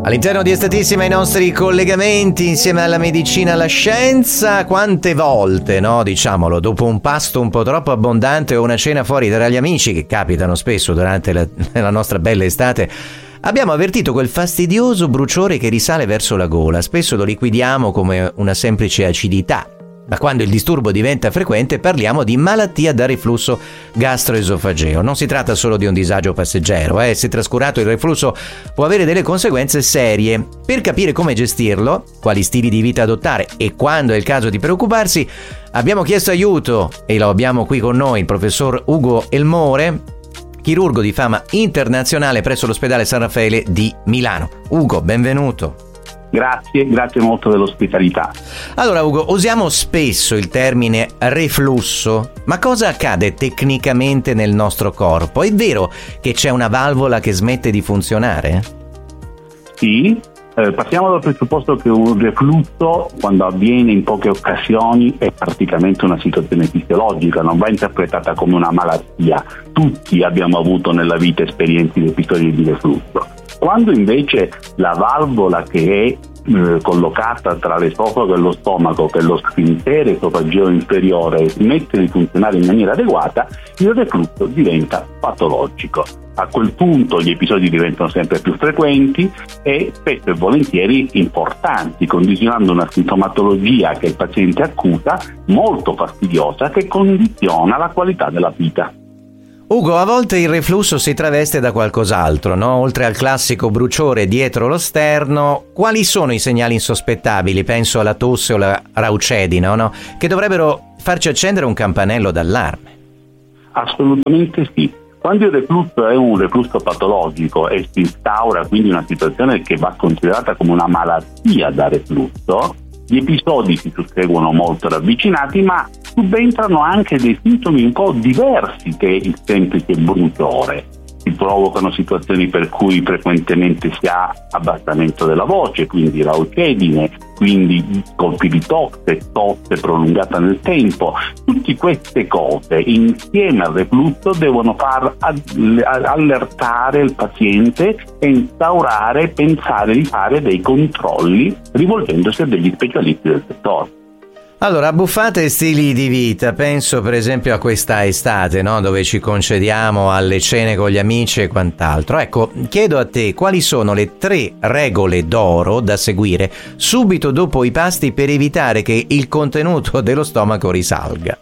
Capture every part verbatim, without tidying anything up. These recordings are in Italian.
All'interno di Estatissima i nostri collegamenti insieme alla medicina e alla scienza. Quante volte, no, diciamolo, dopo un pasto un po' troppo abbondante o una cena fuori tra gli amici, che capitano spesso durante la, la nostra bella estate, abbiamo avvertito quel fastidioso bruciore che risale verso la gola. Spesso lo liquidiamo come una semplice acidità, ma quando il disturbo diventa frequente parliamo di malattia da reflusso gastroesofageo. Non si tratta solo di un disagio passeggero, eh? Se trascurato il reflusso può avere delle conseguenze serie. Per capire come gestirlo, quali stili di vita adottare e quando è il caso di preoccuparsi, abbiamo chiesto aiuto e lo abbiamo qui con noi il professor Ugo Elmore, chirurgo di fama internazionale presso l'ospedale San Raffaele di Milano. Ugo, benvenuto. Grazie, grazie molto dell'ospitalità. Allora Ugo, usiamo spesso il termine reflusso, ma cosa accade tecnicamente nel nostro corpo? È vero che c'è una valvola che smette di funzionare? Sì, eh, partiamo dal presupposto che un reflusso, quando avviene in poche occasioni, è praticamente una situazione fisiologica, non va interpretata come una malattia. Tutti abbiamo avuto nella vita esperienze di episodi di reflusso. Quando invece la valvola che è eh, collocata tra l'esofago e lo stomaco, che è lo sfintere esofageo inferiore, smette di funzionare in maniera adeguata, il reflusso diventa patologico. A quel punto gli episodi diventano sempre più frequenti e spesso e volentieri importanti, condizionando una sintomatologia che il paziente accusa molto fastidiosa, che condiziona la qualità della vita. Ugo, a volte il reflusso si traveste da qualcos'altro, no? Oltre al classico bruciore dietro lo sterno, quali sono i segnali insospettabili? Penso alla tosse o alla raucedine, no? Che dovrebbero farci accendere un campanello d'allarme. Assolutamente sì. Quando il reflusso è un reflusso patologico e si instaura quindi una situazione che va considerata come una malattia da reflusso, gli episodi si susseguono molto ravvicinati, ma subentrano anche dei sintomi un po' diversi che il semplice bruciore. Si provocano situazioni per cui frequentemente si ha abbassamento della voce, quindi raucedine, quindi colpi di tosse, tosse prolungata nel tempo. Tutte queste cose insieme al reflusso devono far allertare il paziente e instaurare, pensare di fare dei controlli rivolgendosi a degli specialisti del settore. Allora, abbuffate e stili di vita, penso per esempio a questa estate, no? Dove ci concediamo alle cene con gli amici e quant'altro. Ecco, chiedo a te quali sono le tre regole d'oro da seguire subito dopo i pasti per evitare che il contenuto dello stomaco risalga.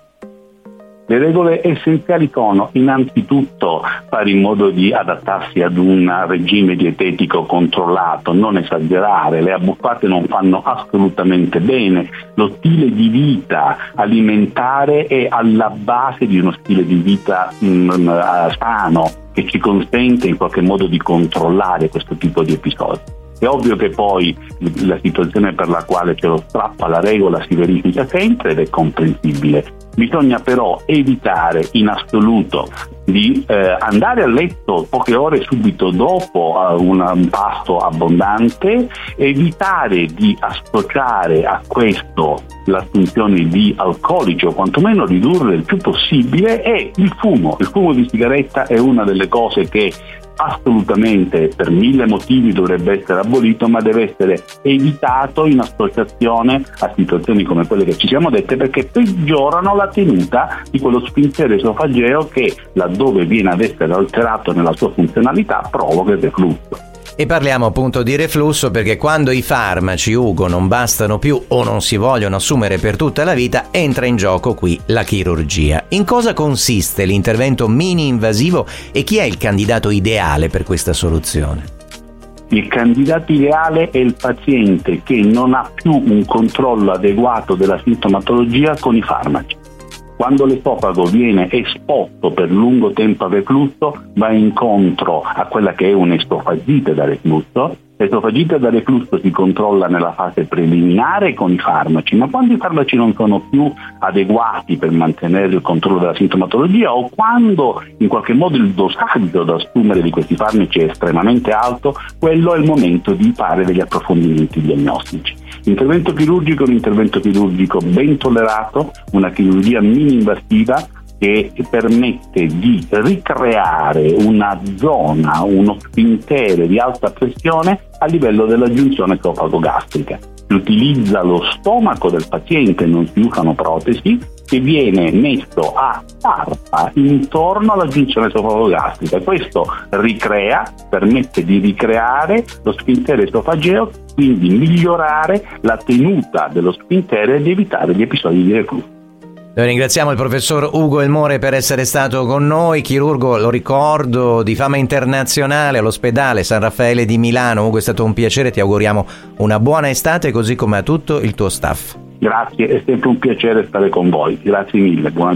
Le regole essenziali sono innanzitutto fare in modo di adattarsi ad un regime dietetico controllato, non esagerare, le abbuffate non fanno assolutamente bene, lo stile di vita alimentare è alla base di uno stile di vita mh, sano che ci consente in qualche modo di controllare questo tipo di episodi. È ovvio che poi la situazione per la quale ce lo strappa la regola si verifica sempre ed è comprensibile. Bisogna però evitare in assoluto di eh, andare a letto poche ore subito dopo uh, un, un pasto abbondante, evitare di associare a questo l'assunzione di alcolici o quantomeno ridurre il più possibile, e il fumo. Il fumo di sigaretta è una delle cose che assolutamente per mille motivi dovrebbe essere abolito, ma deve essere evitato in associazione a situazioni come quelle che ci siamo dette, perché peggiorano la tenuta di quello sfintere esofageo che, laddove viene ad essere alterato nella sua funzionalità, provoca il reflusso. E parliamo appunto di reflusso perché quando i farmaci, Ugo, non bastano più o non si vogliono assumere per tutta la vita, entra in gioco qui la chirurgia. In cosa consiste l'intervento mini-invasivo e chi è il candidato ideale per questa soluzione? Il candidato ideale è il paziente che non ha più un controllo adeguato della sintomatologia con i farmaci. Quando l'esofago viene esposto per lungo tempo al reflusso, va incontro a quella che è un'esofagite da reflusso. L'esofagite da reflusso si controlla nella fase preliminare con i farmaci, ma quando i farmaci non sono più adeguati per mantenere il controllo della sintomatologia, o quando in qualche modo il dosaggio da assumere di questi farmaci è estremamente alto, quello è il momento di fare degli approfondimenti diagnostici. L'intervento chirurgico è un intervento chirurgico ben tollerato, una chirurgia mini-invasiva che permette di ricreare una zona, uno sfintere di alta pressione a livello della giunzione esofagogastrica. Si utilizza lo stomaco del paziente, non si usano protesi, che viene messo a tarpa intorno alla giunzione esofagogastrica. Questo ricrea, permette di ricreare lo sfintere esofageo, quindi migliorare la tenuta dello sfintere ed evitare gli episodi di reflusso. Noi ringraziamo il professor Ugo Elmore per essere stato con noi, chirurgo, lo ricordo, di fama internazionale all'ospedale San Raffaele di Milano. Ugo, è stato un piacere, ti auguriamo una buona estate, così come a tutto il tuo staff. Grazie, è sempre un piacere stare con voi. Grazie mille, buona